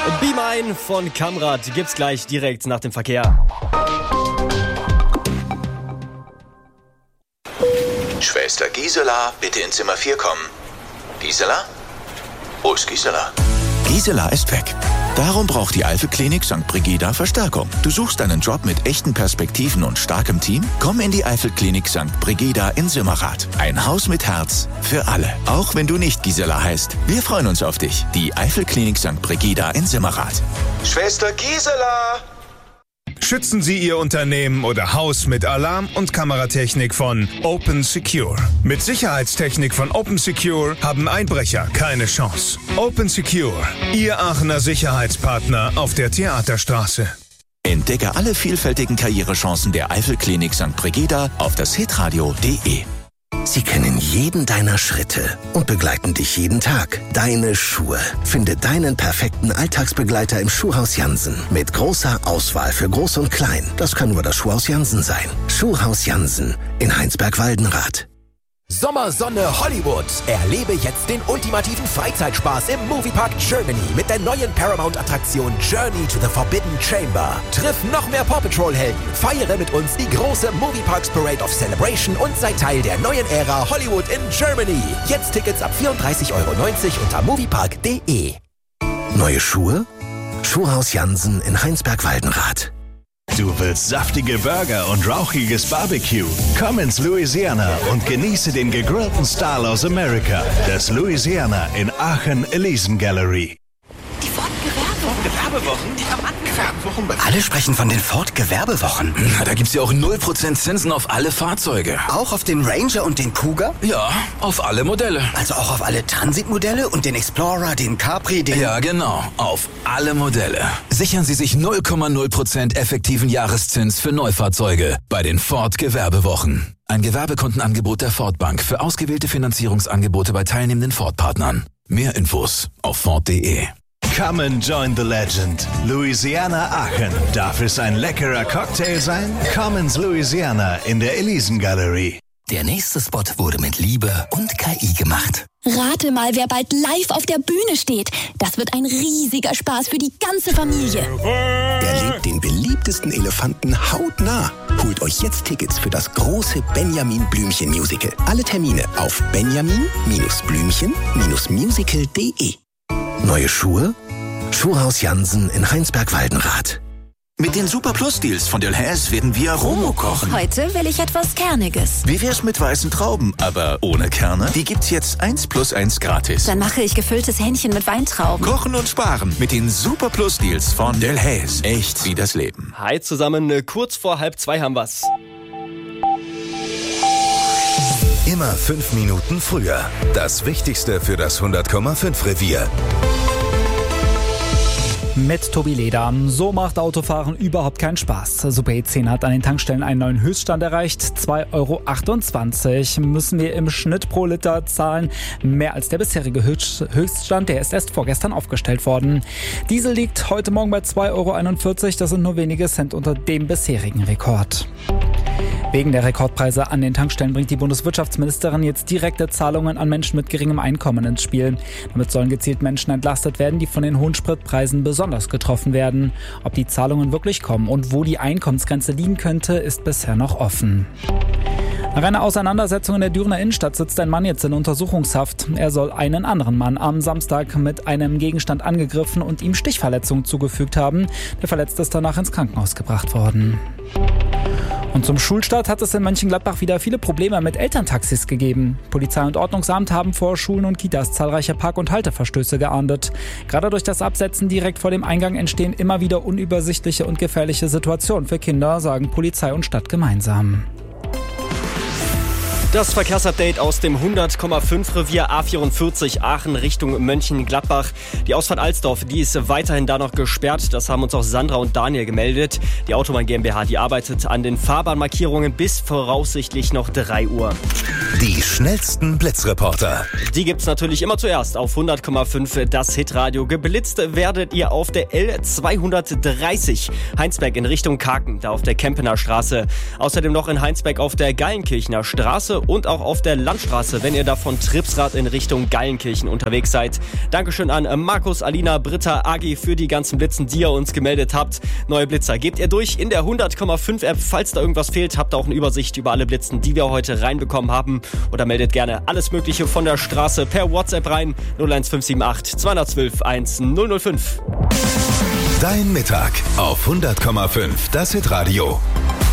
Be Mine von Kamrat gibt's gleich direkt nach dem Verkehr. Schwester Gisela, bitte in Zimmer 4 kommen. Gisela? Wo ist Gisela? Gisela ist weg. Darum braucht die Eifel-Klinik St. Brigida Verstärkung. Du suchst einen Job mit echten Perspektiven und starkem Team? Komm in die Eifel-Klinik St. Brigida in Simmerath. Ein Haus mit Herz für alle. Auch wenn du nicht Gisela heißt. Wir freuen uns auf dich. Die Eifel-Klinik St. Brigida in Simmerath. Schwester Gisela! Schützen Sie Ihr Unternehmen oder Haus mit Alarm- und Kameratechnik von Open Secure. Mit Sicherheitstechnik von Open Secure haben Einbrecher keine Chance. Open Secure, Ihr Aachener Sicherheitspartner auf der Theaterstraße. Entdecke alle vielfältigen Karrierechancen der Eifel-Klinik St. Brigida auf das hitradio.de. Sie kennen jeden deiner Schritte und begleiten dich jeden Tag. Deine Schuhe. Finde deinen perfekten Alltagsbegleiter im Schuhhaus Jansen. Mit großer Auswahl für Groß und Klein. Das kann nur das Schuhhaus Jansen sein. Schuhhaus Jansen in Heinsberg-Waldenrath. Sommersonne Hollywood. Erlebe jetzt den ultimativen Freizeitspaß im Moviepark Germany mit der neuen Paramount-Attraktion Journey to the Forbidden Chamber. Triff noch mehr Paw Patrol-Helden. Feiere mit uns die große Movieparks Parade of Celebration und sei Teil der neuen Ära Hollywood in Germany. Jetzt Tickets ab 34,90 € unter moviepark.de. Neue Schuhe? Schuhhaus Jansen in Heinsberg-Waldenrath. Du willst saftige Burger und rauchiges Barbecue? Komm ins Louisiana und genieße den gegrillten Style aus Amerika. Das Louisiana in Aachen-Elysen Gallery. Die Ford-Gewerbewochen, die am Anfang. Alle sprechen von den Ford-Gewerbewochen. Na, da gibt's ja auch 0% Zinsen auf alle Fahrzeuge. Auch auf den Ranger und den Kuga? Ja, auf alle Modelle. Also auch auf alle Transit-Modelle und den Explorer, den Capri, den... Ja, genau. Auf alle Modelle. Sichern Sie sich 0,0% effektiven Jahreszins für Neufahrzeuge bei den Ford-Gewerbewochen. Ein Gewerbekundenangebot der Ford Bank für ausgewählte Finanzierungsangebote bei teilnehmenden Ford-Partnern. Mehr Infos auf Ford.de. Come and join the legend. Louisiana Aachen. Darf es ein leckerer Cocktail sein? Komm ins Louisiana in der Elysen Gallery. Der nächste Spot wurde mit Liebe und KI gemacht. Rate mal, wer bald live auf der Bühne steht. Das wird ein riesiger Spaß für die ganze Familie. Erlebt den beliebtesten Elefanten hautnah. Holt euch jetzt Tickets für das große Benjamin Blümchen Musical. Alle Termine auf benjamin-blümchen-musical.de. Neue Schuhe? Schuhhaus Jansen in Heinsberg-Waldenrath. Mit den Super Plus Deals von Delhaize werden wir Romo kochen. Heute will ich etwas Kerniges. Wie wär's mit weißen Trauben, aber ohne Kerne? Die gibt's jetzt 1+1 gratis. Dann mache ich gefülltes Hähnchen mit Weintrauben. Kochen und sparen mit den Super Plus Deals von Delhaize. Echt wie das Leben. Hi zusammen, kurz vor 1:30 haben wir's. Immer 5 Minuten früher. Das Wichtigste für das 100,5 Revier. Mit Tobi Leder. So macht Autofahren überhaupt keinen Spaß. Super E10 hat an den Tankstellen einen neuen Höchststand erreicht. 2,28 € müssen wir im Schnitt pro Liter zahlen. Mehr als der bisherige Höchststand, der ist erst vorgestern aufgestellt worden. Diesel liegt heute Morgen bei 2,41 €. Das sind nur wenige Cent unter dem bisherigen Rekord. Wegen der Rekordpreise an den Tankstellen bringt die Bundeswirtschaftsministerin jetzt direkte Zahlungen an Menschen mit geringem Einkommen ins Spiel. Damit sollen gezielt Menschen entlastet werden, die von den hohen Spritpreisen besonders getroffen werden. Ob die Zahlungen wirklich kommen und wo die Einkommensgrenze liegen könnte, ist bisher noch offen. Nach einer Auseinandersetzung in der Dürener Innenstadt sitzt ein Mann jetzt in Untersuchungshaft. Er soll einen anderen Mann am Samstag mit einem Gegenstand angegriffen und ihm Stichverletzungen zugefügt haben. Der Verletzte ist danach ins Krankenhaus gebracht worden. Und zum Schulstart hat es in Mönchengladbach wieder viele Probleme mit Elterntaxis gegeben. Polizei und Ordnungsamt haben vor Schulen und Kitas zahlreiche Park- und Halteverstöße geahndet. Gerade durch das Absetzen direkt vor dem Eingang entstehen immer wieder unübersichtliche und gefährliche Situationen für Kinder, sagen Polizei und Stadt gemeinsam. Das Verkehrsupdate aus dem 100,5 Revier A44 Aachen Richtung Mönchengladbach. Die Ausfahrt Alsdorf, die ist weiterhin da noch gesperrt. Das haben uns auch Sandra und Daniel gemeldet. Die Autobahn GmbH, die arbeitet an den Fahrbahnmarkierungen bis voraussichtlich noch 3 Uhr. Die schnellsten Blitzreporter. Die gibt's natürlich immer zuerst auf 100,5 das Hitradio. Geblitzt werdet ihr auf der L230 Heinsberg in Richtung Kaken, da auf der Kempener Straße. Außerdem noch in Heinsberg auf der Gallenkirchener Straße und auch auf der Landstraße, wenn ihr da von Tripsrad in Richtung Geilenkirchen unterwegs seid. Dankeschön an Markus, Alina, Britta, Agi für die ganzen Blitzen, die ihr uns gemeldet habt. Neue Blitzer gebt ihr durch in der 100,5 App. Falls da irgendwas fehlt, habt ihr auch eine Übersicht über alle Blitzen, die wir heute reinbekommen haben. Oder meldet gerne alles Mögliche von der Straße per WhatsApp rein. 01578 212 1005. Dein Mittag auf 100,5, das Hitradio.